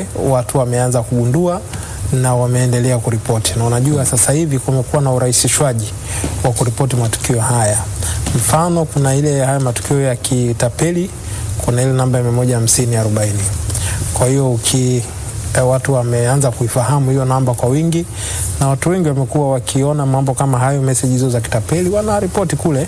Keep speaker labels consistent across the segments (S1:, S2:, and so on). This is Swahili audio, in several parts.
S1: pale watu wameanza kugundua na wameendelea kuripoti. Na unajua sasa hivi kumekuwa na urahisishwaji wa kuripoti matukio haya. Mfano kuna haya matukio ya kitapeli, kuna ile namba ya 15040. Kwa hiyo watu wameanza kuifahamu hiyo namba kwa wingi, na watu wengi wamekuwa wakiona mambo kama hayo, message hizo za kitapeli, wanaripoti kule,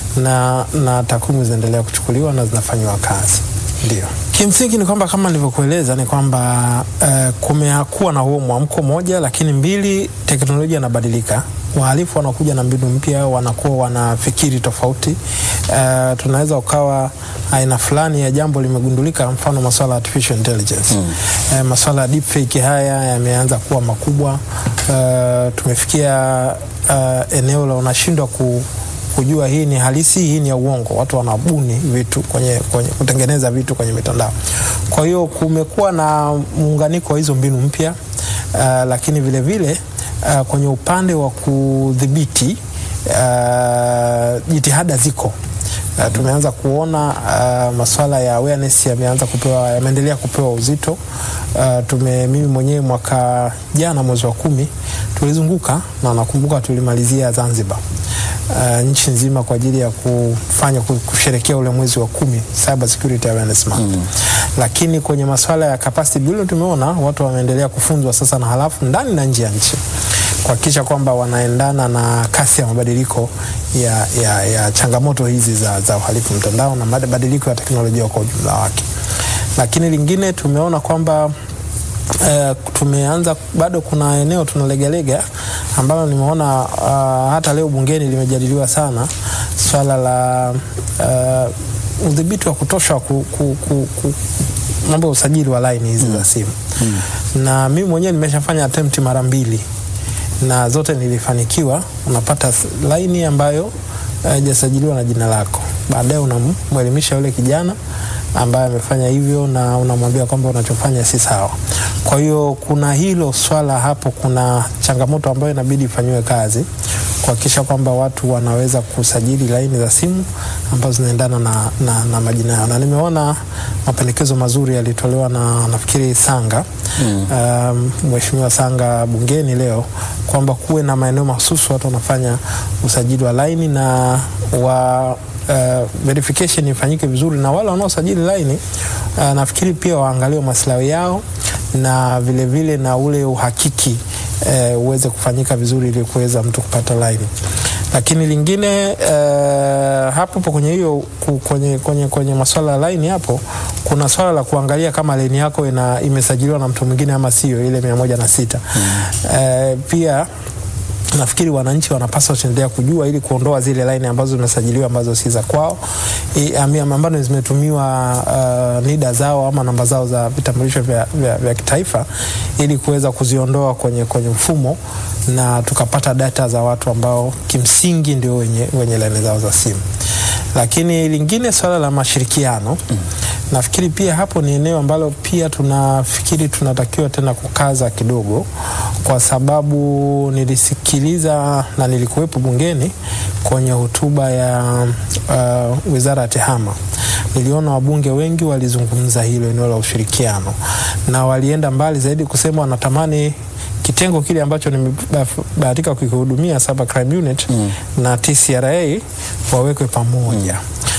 S1: na takwimu zinaendelea kuchukuliwa na zinafanywa kazi. Ndio. Kimsingi ni kwamba kama nilivyokueleza ni kwamba kumekuwa na huo mwamko moja, lakini mbili, teknolojia inabadilika. Wahalifu wanakuja na mbinu mpya, wanakuwa wanafikiri tofauti. Tunaweza ukawa aina fulani ya jambo limegundulika, mfano masuala ya artificial intelligence. Masuala ya deepfake haya yameanza kuwa makubwa. Tumefikia eneo la unashindwa kujua hii ni halisi, hii ni ya uongo. Watu wanabuni vitu kwenye kutengeneza vitu kwenye mitandao. Kwa hiyo kumekuwa na muunganiko wa hizo mbinu mpya, lakini vile vile kwenye upande wa kudhibiti jitihada ziko. Tumeanza kuona masuala ya awareness yameendelea kupewa uzito. Mimi mwenyewe mwaka jana mwezi wa 10 tulizunguka, na nakumbuka tulimalizia Zanzibar, nchi nzima kwa ajili ya kusherehekea ule mwezi wa 10 Cyber Security Awareness Month. Lakini kwenye masuala ya capacity building tumeona watu wameendelea kufunzwa sasa na halafu ndani na nje ya nchi, kuhakikisha kwamba wanaendana na kasi ya mabadiliko ya changamoto hizi za uhalifu mtandao na mabadiliko ya teknolojia kwa ujumla wake. Lakini lingine tumeona kwamba tumeanza, bado kuna eneo tunalegalega ambalo nimeona hata leo bungeni limejadiliwa sana, swala la udhibiti wa kutosha mambo ya usajili wa line hizi za simu. Na mimi mwenyewe nimeshafanya attempt mara 2 na zote nilifanikiwa. Unapata line ambayo haijasajiliwa na jina lako, baadaye unamwelimisha yule kijana ambaye amefanya hivyo na unamwambia kwamba unachofanya si sawa. Kwa hiyo kuna hilo swala hapo, kuna changamoto ambayo inabidi ifanywe kazi kuhakikisha kwamba watu wanaweza kusajili laini za simu ambazo zinaendana na majina yao. Na nimeona mapendekezo mazuri yalitolewa na nafikiri Sanga, Mheshimiwa Sanga bungeni leo, kwamba kuwe na maeneo mahususi watu wanafanya usajili wa laini na verification ifanyike vizuri, na wale wanaosajili line nafikiri pia waangalie maslahi yao, na vile vile na ule uhakiki uweze kufanyika vizuri ili kuweza mtu kupata line. Lakini lingine hapo kwenye hiyo kwenye masuala ya line, hapo kuna swala la kuangalia kama line yako imesajiliwa na mtu mwingine ama sio, ile 106. Pia nafikiri wananchi wanapaswa kuendelea kujua ili kuondoa zile line ambazo zimesajiliwa ambazo si za kwao, ambazo zimetumiwa NIDA zao ama namba zao za vitambulisho vya kitaifa, ili kuweza kuziondoa kwenye mfumo na tukapata data za watu ambao kimsingi ndio wenye line zao za simu. Lakini lingine swala la mashirikiano, nafikiri pia hapo ni eneo ambalo pia tunafikiri tunatakiwa tena kukaza kidogo, kwa sababu nilisikiliza na nilikuwepo bungeni kwenye hotuba ya Wizara ya TEHAMA. Niliona wabunge wengi walizungumza hilo eneo la ushirikiano, na walienda mbali zaidi kusema wanatamani kitengo kile ambacho nimebahatika kukihudumia, Cyber Crime Unit, na TCRA wawekwe pamoja.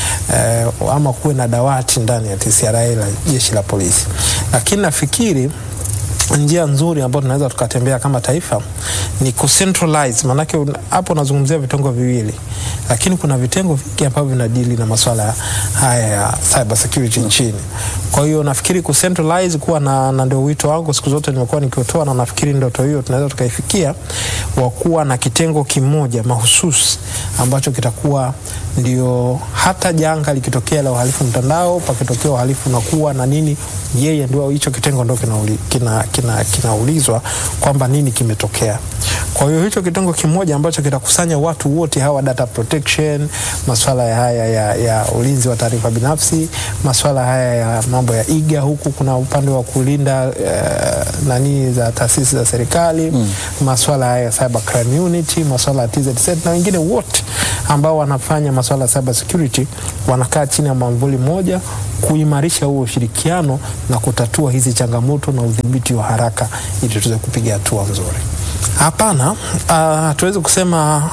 S1: Ama kuwe na dawati ndani ya TCRA la jeshi la polisi. Lakini nafikiri njia nzuri ambayo tunaweza tukatembea kama taifa ni kucentralize, manake hapo nazungumzia vitengo viwili, lakini kuna vitengo vingi ambavyo vinadili na masuala haya ya cyber security nchini. Kwa hiyo nafikiri kucentralize kuwa na ndio wito wangu siku zote nimekuwa nikitoa, na nafikiri ndoto hiyo tunaweza tukaifikia, wa kuwa na kitengo kimoja mahususi ambacho kitakuwa ndio hata janga likitokea la uhalifu mtandao, pakitokea uhalifu unakuwa na nini, yeye ndio hicho kitengo ndio kinaulizwa kwamba nini kimetokea. Kwa hiyo hicho kitengo kimoja ambacho kitakusanya watu wote hawa data protect protection, masuala haya ya ulinzi wa taarifa binafsi, masuala haya ya mambo ya iga, huku kuna upande wa kulinda nani za taasisi za serikali, masuala haya ya cyber crime unity, masuala ya TZZ na wengine wote ambao wanafanya masuala ya cyber security wanakaa chini ya mwamvuli mmoja kuimarisha huo ushirikiano na kutatua hizi changamoto na udhibiti wa haraka ili tuweze kupiga hatua nzuri. Hapana, tuweze kusema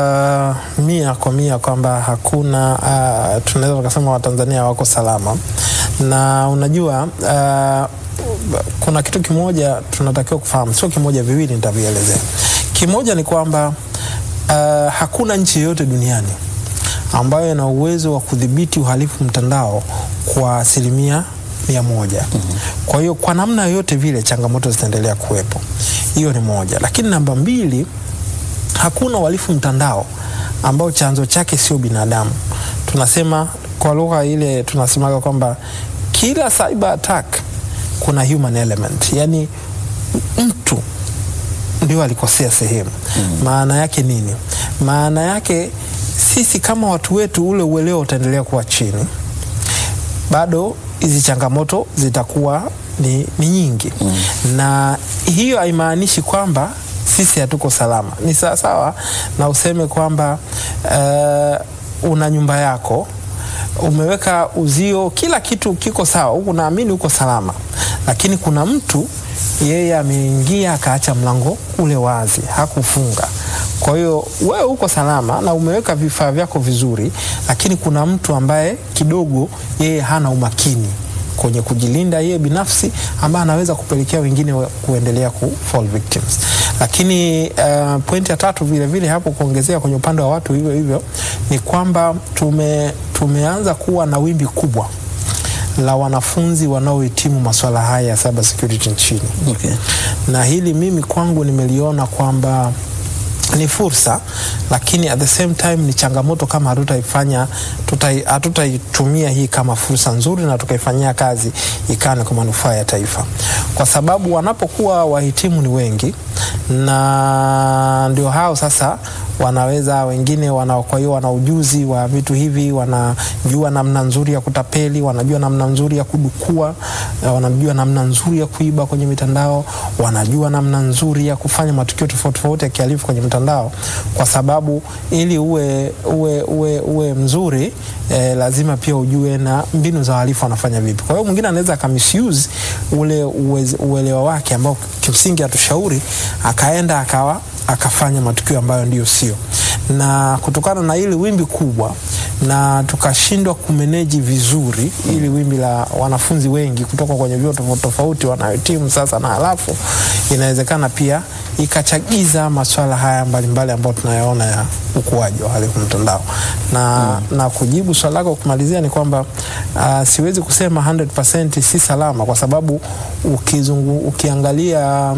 S1: 100% kwamba hakuna, tunaweza tukasema Watanzania wako salama. Na unajua kuna kitu kimoja tunatakiwa kufahamu, sio kimoja, viwili nitavielezea. Kimoja ni kwamba hakuna nchi yoyote duniani ambayo ina uwezo wa kudhibiti uhalifu mtandao kwa 100%. Kwa hiyo kwa namna yote vile changamoto zitaendelea kuwepo. Hiyo ni moja. Lakini namba 2, hakuna uhalifu mtandao ambao chanzo chake sio binadamu. Tunasema kwa lugha ile tunasemaga kwamba kila cyber attack kuna human element. Yaani mtu ndio alikosea sehemu. Maana yake nini? Maana yake sisi kama watu wetu ule uelewa utaendelea kuwa chini. Bado hizi changamoto zitakuwa ni nyingi. Na hiyo haimaanishi kwamba sisi hatuko salama. Ni sawa na useme kwamba una nyumba yako, umeweka uzio, kila kitu kiko sawa, unaamini uko salama. Lakini kuna mtu yeye ameingia akaacha mlango ule wazi, hakufunga. Kwa hiyo wewe uko salama na umeweka vifaa vyako vizuri, lakini kuna mtu ambaye kidogo yeye hana umakini kwenye kujilinda yeye binafsi, ambaye anaweza kupelekea wengine kuendelea fall victims. Lakini pointi ya 3 vile vile hapo kuongezea kwenye upande wa watu hivyo ni kwamba tumeanza kuwa na wimbi kubwa la wanafunzi wanaohitimu masuala haya ya cyber security nchini.
S2: Okay.
S1: Na hili mimi kwangu nimeliona kwamba ni fursa, lakini at the same time ni changamoto kama hatutaitumia hii kama fursa nzuri na tukaifanyia kazi ikane kwa manufaa ya taifa. Kwa sababu wanapokuwa wahitimu ni wengi, na ndio hao sasa wanaweza wengine kwa hiyo wana ujuzi wa vitu hivi, wanajua namna nzuri ya kutapeli, wanajua namna nzuri ya kudukua, wanajua namna nzuri ya kuiba kwenye mitandao, wanajua namna nzuri ya kufanya matukio tofauti ya kihalifu kwenye mitandao. Kwa sababu ili uwe mzuri lazima pia ujue na mbinu za wahalifu wanafanya vipi. Kwa hiyo mwingine anaweza akamisuse ule uelewa wake ambao kimsingi hatushauri, akaenda akafanya matukio ambayo ndio sio. Na kutokana na ile wimbi kubwa na tukashindwa kumanage vizuri ili wimbi la wanafunzi wengi kutoka kwenye vyuo tofauti wanayotimu sasa, na halafu inawezekana pia ikachagiza masuala haya mbalimbali ambayo tunayaona ya ukuaji wa uhalifu mtandao. Na kujibu swali lako kumalizia ni kwamba siwezi kusema 100% si salama, kwa sababu ukiangalia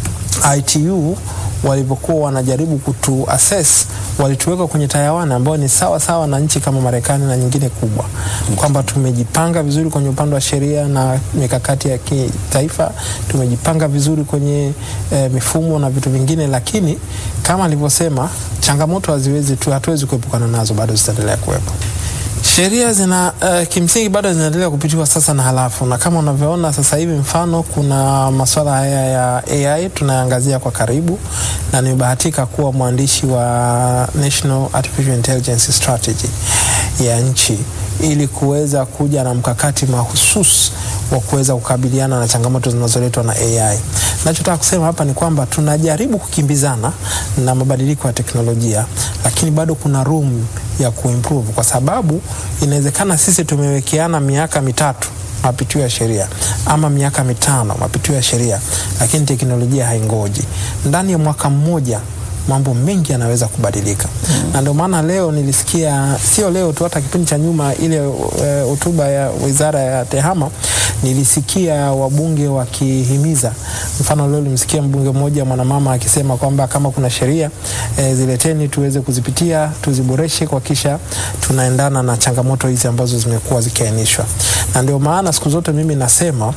S1: ITU walipokuwa wanajaribu kutu assess, walituweka kwenye tayawana ambao ni sawa na nchi kama Marekani na nyingine kubwa, kwamba tumejipanga vizuri kwenye upande wa sheria na mikakati ya kitaifa, tumejipanga vizuri kwenye mifumo na vitu vingine, lakini kama nilivyosema changamoto hatuwezi kuepukana nazo, bado zitaendelea kuwepo. Sheria kimsingi bado zinaendelea kupitiwa sasa na halafu, na kama unavyoona sasa hivi mfano kuna masuala haya ya AI tunaangazia kwa karibu, na nimebahatika kuwa mwandishi wa National Artificial Intelligence Strategy ya nchi ili kuweza kuja na mkakati mahususi wa kuweza kukabiliana na changamoto zinazoletwa na AI. Nachotaka kusema hapa ni kwamba tunajaribu kukimbizana na mabadiliko ya teknolojia, lakini bado kuna room ya kuimprove, kwa sababu inawezekana sisi tumewekeana miaka 3 mapitio ya sheria ama miaka 5 mapitio ya sheria, lakini teknolojia haingoji. Ndani ya mwaka mmoja mambo mengi yanaweza kubadilika. Na ndio maana leo nilisikia, sio leo tu, hata kipindi cha nyuma ile hotuba ya Wizara ya Tehama nilisikia wabunge wakihimiza. Mfano leo nilimsikia mbunge mmoja mwanamama akisema kwamba kama kuna sheria zileteni tuweze kuzipitia, tuziboreshe kwa kisha tunaendana na changamoto hizi ambazo zimekuwa zikiainishwa. Na ndio maana siku zote mimi nasema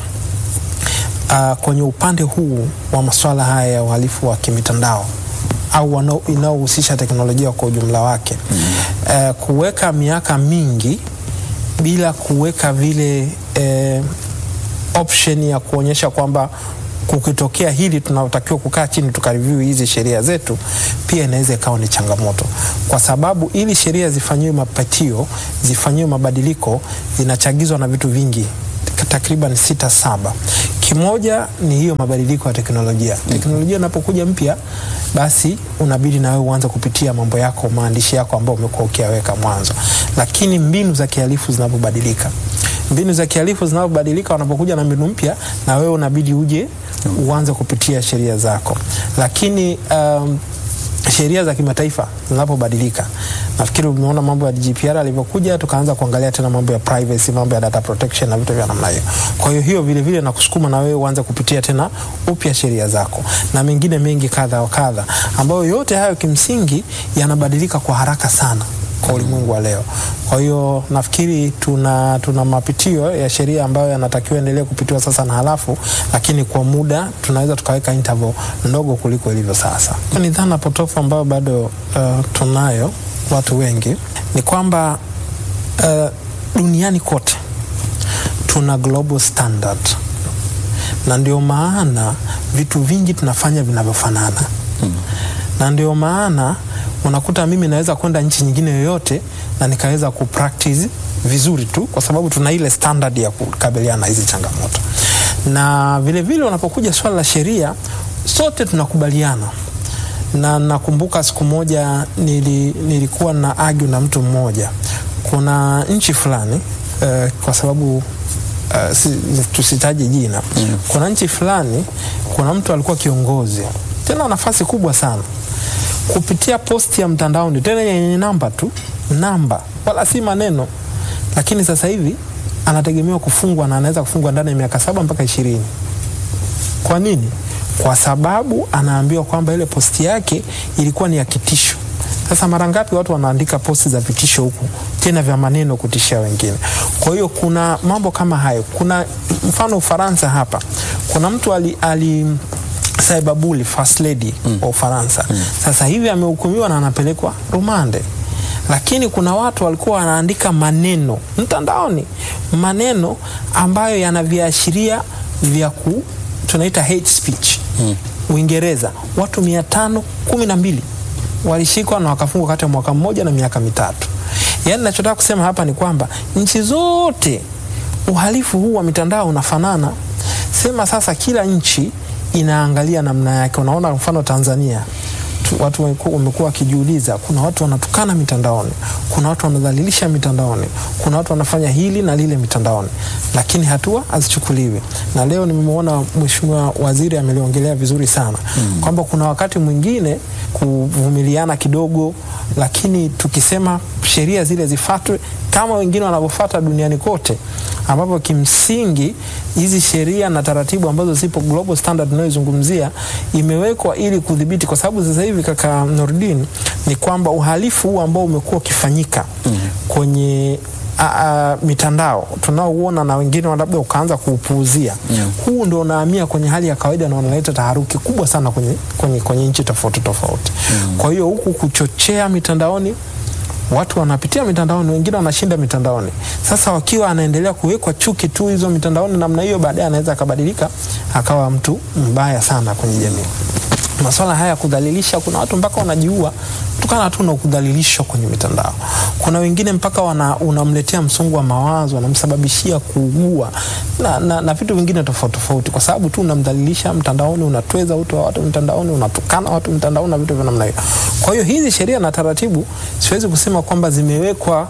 S1: kwenye upande huu wa masuala haya ya uhalifu wa kimitandao au inaohusisha teknolojia kwa ujumla wake, kuweka miaka mingi bila kuweka vile option ya kuonyesha kwamba kukitokea hili tunatakiwa kukaa chini tukareview hizi sheria zetu, pia inaweza ikawa ni changamoto, kwa sababu ili sheria zifanyiwe mapatio, zifanyiwe mabadiliko, zinachagizwa na vitu vingi takriban 6-7. Kimoja ni hiyo mabadiliko ya teknolojia. Teknolojia inapokuja mpya, basi unabidi na wewe uanze kupitia mambo yako, maandishi yako ambayo umekuwa ukiweka mwanzo. Lakini mbinu za kihalifu zinapobadilika, wanapokuja na mbinu mpya, na wewe unabidi uje uanze kupitia sheria zako. Lakini sheria za kimataifa zinapobadilika, nafikiri umeona mambo ya GDPR alivyokuja, tukaanza kuangalia tena mambo ya privacy, mambo ya data protection na vitu vya namna hiyo. Kwa hiyo vile vile nakusukuma na wewe uanze kupitia tena upya sheria zako na mengine mengi kadha wa kadha, ambayo yote hayo kimsingi yanabadilika kwa haraka sana kwa ulimwengu wa leo. Kwa hiyo nafikiri tuna mapitio ya sheria ambayo yanatakiwa endelee kupitiwa sasa na halafu, lakini kwa muda tunaweza tukaweka interval ndogo kuliko ilivyo sasa. Ni dhana potofu ambayo bado tunayo watu wengi, ni kwamba duniani kote tuna global standard, na ndio maana vitu vingi tunafanya vinavyofanana. Na ndio maana unakuta mimi naweza kwenda nchi nyingine yoyote na nikaweza kupractice vizuri tu, kwa sababu tuna ile standard ya kukabiliana na hizi changamoto. Na vile vile unapokuja swala la sheria, sote tunakubaliana. Na nakumbuka siku moja nilikuwa na argue na mtu mmoja. Kuna nchi fulani, kwa sababu tusitaje jina, kuna nchi fulani, kuna mtu alikuwa kiongozi, tena nafasi kubwa sana, kupitia posti ya mtandaoni, tena yenye namba wala si maneno, lakini sasa hivi anategemewa kufungwa, na anaweza kufungwa ndani ya miaka 7 mpaka 20. Kwa nini? Kwa sababu anaambiwa kwamba ile posti yake ilikuwa ni ya kitisho. Sasa mara ngapi watu wanaandika posti za vitisho huku, tena vya maneno kutishia wengine? Kwa hiyo kuna mambo kama hayo. Kuna mfano Ufaransa hapa, kuna mtu cyberbully first lady wa Ufaransa. Sasa hivi amehukumiwa na anapelekwa rumande. Lakini kuna watu walikuwa wanaandika maneno mtandaoni, maneno ambayo yanaviashiria vya tunaita hate speech. Uingereza watu 512 walishikwa na wakafungwa kati ya mwaka 1 na miaka 3. Yaani ninachotaka kusema hapa ni kwamba nchi zote uhalifu huu wa mitandao unafanana. Sema sasa kila nchi inaangalia namna yake. Unaona mfano Tanzania, watu wamekuwa wakijiuliza, kuna watu wanatukana mitandaoni, kuna watu wanadhalilisha mitandaoni, kuna watu wanafanya hili na lile mitandaoni, lakini hatua hazichukuliwi. Na leo nimemuona Mheshimiwa Waziri ameliongelea vizuri sana kwamba kuna wakati mwingine kuvumiliana kidogo, lakini tukisema sheria zile zifuatwe kama wengine wanavyofuata duniani kote, ambapo kimsingi hizi sheria na taratibu ambazo zipo global standard tunayozungumzia imewekwa ili kudhibiti. Kwa sababu sasa hivi kaka Nurdin, ni kwamba uhalifu huu ambao umekuwa ukifanyika kwenye mitandao tunaoona na wengine labda ukaanza kuupuuzia, huu ndio unahamia kwenye hali ya kawaida na unaleta taharuki kubwa sana kwenye nchi tofauti. Kwa hiyo huku kuchochea mitandaoni, watu wanapitia mitandaoni, wengine wanashinda mitandaoni. Sasa wakiwa anaendelea kuwekwa chuki tu hizo mitandaoni namna hiyo, baadaye anaweza akabadilika akawa mtu mbaya sana kwenye jamii. Masuala haya kudhalilisha, kuna watu mpaka wanajiua kutokana tu na kudhalilishwa kwenye mitandao. Kuna wengine mpaka unamletea msongo wa mawazo, wanamsababishia kuugua na vitu vingine tofauti kwa sababu tu unamdhalilisha mtandaoni, unatweza utu wa watu mtandaoni, unatukana watu mtandaoni na vitu vya namna hiyo. Kwa hiyo hizi sheria na taratibu siwezi kusema kwamba zimewekwa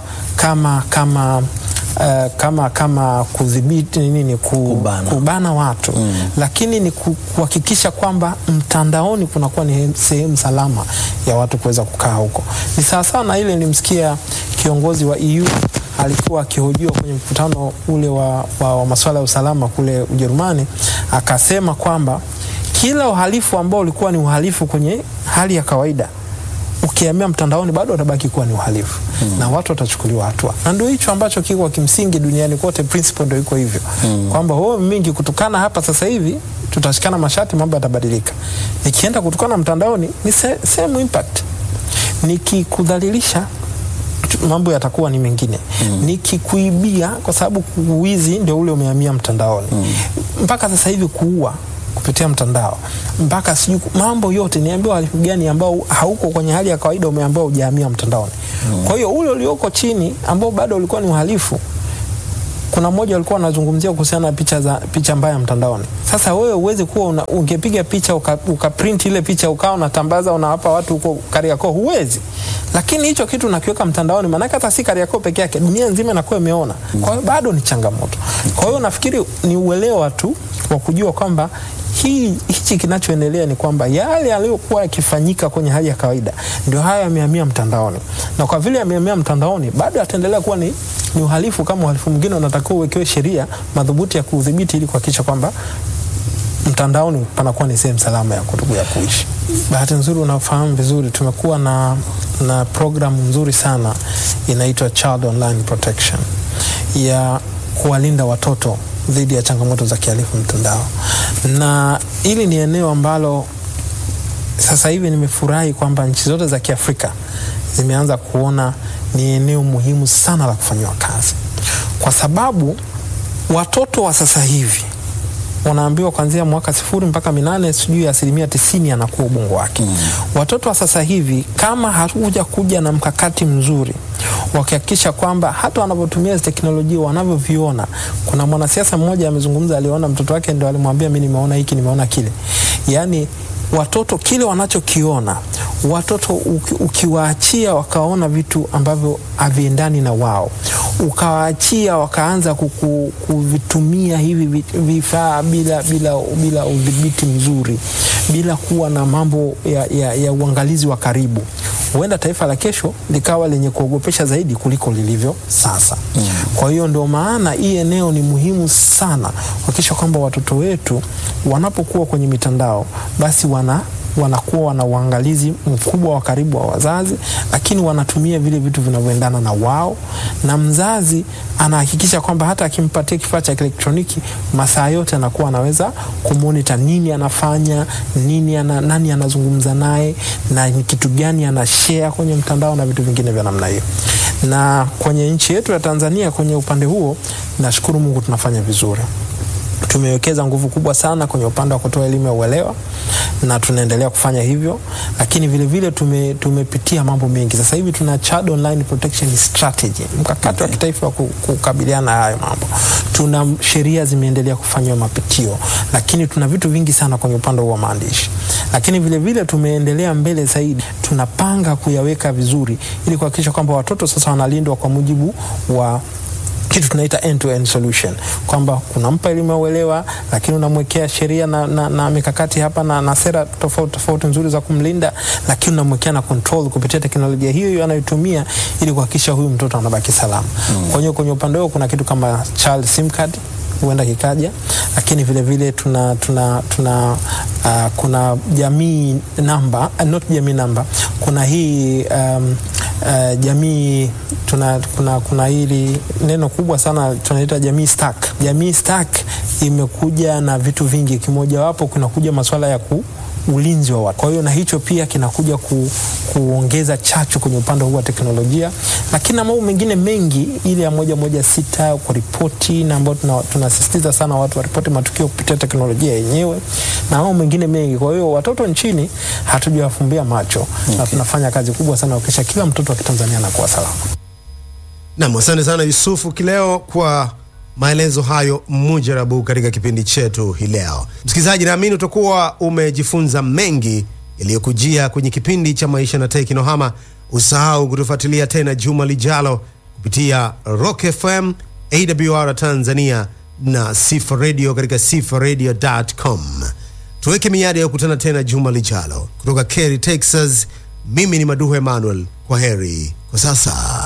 S1: kama kudhibiti nini, kubana watu, lakini ni kuhakikisha kwamba mtandaoni kunakuwa ni sehemu salama ya watu kuweza kukaa huko. Ni sawa na ile nilimsikia kiongozi wa EU alikuwa akihojiwa kwenye mkutano ule wa masuala ya usalama kule Ujerumani, akasema kwamba kila uhalifu ambao ulikuwa ni uhalifu kwenye hali ya kawaida, ukihamia mtandaoni bado utabaki kuwa ni uhalifu na watu watachukuliwa hatua. Na ndio hicho ambacho kiko kimsingi duniani kote, principle ndio iko hivyo. Kwamba mingi kutukana hapa sasa hivi tutashikana mashati, mambo yatabadilika. Nikienda kutukana mtandaoni ni same impact. Nikikudhalilisha mambo yatakuwa ni mengine. Nikikuibia, kwa sababu uwizi ndio ule umehamia mtandaoni. Mpaka sasa hivi kuua kupitia mtandao, mpaka sijui mambo yote, niambiwa uhalifu gani ambao hauko kwenye hali ya kawaida umeambiwa hujahamia mtandaoni. Kwa hiyo ule ulioko chini ambao bado ulikuwa ni uhalifu, kuna mmoja alikuwa anazungumzia kuhusiana na picha mbaya mtandaoni. Sasa wewe uweze kuwa ungepiga picha ukaprint ile picha ukawa unatambaza unawapa watu huko Kariakoo, huwezi. Lakini hicho kitu unakiweka mtandaoni, maana hata si Kariakoo peke yake, dunia nzima inakuwa imeona. Kwa hiyo bado ni changamoto. Kwa hiyo nafikiri ni uelewa tu wa kujua kwamba hichi kinachoendelea ni kwamba yale yaliyokuwa yakifanyika kwenye hali ya kawaida ndio haya yamehamia mtandaoni. Na kwa vile yamehamia mtandaoni, bado ataendelea kuwa ni uhalifu kama uhalifu mwingine, unatakiwa uwekewe sheria madhubuti ya kudhibiti ili kuhakikisha kwamba mtandaoni panakuwa ni sehemu salama ya kuishi. Bahati nzuri unafahamu vizuri, tumekuwa na programu nzuri sana inaitwa Child Online Protection ya kuwalinda watoto dhidi ya changamoto za kihalifu mtandao. Na hili ni eneo ambalo sasa hivi nimefurahi kwamba nchi zote za Kiafrika zimeanza kuona ni eneo muhimu sana la kufanywa kazi. Kwa sababu watoto wa sasa hivi wanaambiwa kuanzia mwaka 0 mpaka 8 sijui 90% anakuwa ubongo wake. Watoto wa sasa hivi kama hatuja kuja na mkakati mzuri wakihakikisha kwamba hata wanapotumia teknolojia wanavyoviona. Kuna mwanasiasa mmoja amezungumza, aliona mtoto wake ndio alimwambia mimi nimeona hiki, nimeona kile. Yaani watoto kile wanachokiona, watoto ukiwaachia wakaona vitu ambavyo haviendani na wao, ukawaachia wakaanza kuvitumia hivi vifaa bila udhibiti mzuri, bila kuwa na mambo ya uangalizi wa karibu, huenda taifa la kesho likawa lenye kuogopesha zaidi kuliko lilivyo sasa. Kwa hiyo ndio maana hii eneo ni muhimu sana kuhakikisha kwamba watoto wetu wanapokuwa kwenye mitandao basi wanakuwa na uangalizi mkubwa wa karibu wa wazazi, lakini wanatumia vile vitu vinavyoendana na wao, na mzazi anahakikisha kwamba hata akimpatia kifaa cha elektroniki masaa yote anakuwa anaweza kumonitor nini anafanya, nani anazungumza naye, na kitu gani anashare kwenye mtandao na vitu vingine vya namna hiyo. Na kwenye nchi yetu ya Tanzania kwenye upande huo, nashukuru Mungu tunafanya vizuri. Tumewekeza nguvu kubwa sana kwenye upande wa kutoa elimu ya uelewa na tunaendelea kufanya hivyo, lakini vile vile tumepitia mambo mengi. Sasa hivi tuna Child Online Protection Strategy, mkakati wa kitaifa wa kukabiliana na hayo mambo. Tuna sheria zimeendelea kufanywa mapitio, lakini tuna vitu vingi sana kwenye upande wa maandishi. Lakini vile vile tumeendelea mbele zaidi, tunapanga kuyaweka vizuri ili kuhakikisha kwamba watoto sasa wanalindwa kwa mujibu wa kitu tunaita end-to-end solution, kwamba kunampa elimu ya uelewa, lakini unamwekea sheria na mikakati hapa na sera tofauti nzuri za kumlinda, lakini unamwekea na control kupitia teknolojia hiyo anayotumia ili kuhakikisha huyu mtoto anabaki salama. Kwa hiyo kwenye upande huo kuna kitu kama child sim card huenda kikaja, lakini vile vile kuna jamii namba, kuna hii jamii, kuna hili neno kubwa sana tunaita jamii stack. Jamii stack imekuja na vitu vingi, kimoja wapo kunakuja masuala ya ulinzi wa watu. Kwa hiyo na hicho pia kinakuja kuongeza chachu kwenye upande huu wa teknolojia, lakini mambo mengine mengi ile ya 116 kwa ripoti, na ambao tunasisitiza sana watu waripoti matukio kupitia teknolojia yenyewe, na mambo mengine mengi. Kwa hiyo watoto nchini hatujawafumbia macho, na tunafanya kazi kubwa sana kuhakikisha kila mtoto wa Kitanzania anakuwa salama.
S2: Naam, asante sana Yusufu Kileo kwa maelezo hayo mujarabu katika kipindi chetu hii leo. Msikilizaji, naamini utakuwa umejifunza mengi yaliyokujia kwenye kipindi cha Maisha na Teknohama. Usahau kutufuatilia tena juma lijalo kupitia Rock FM, AWR Tanzania na Sifa Radio katika sifaradio.com. Tuweke miadi ya kukutana tena juma lijalo. Kutoka Kerry, Texas, mimi ni Maduhu Emmanuel. Kwa heri kwa sasa.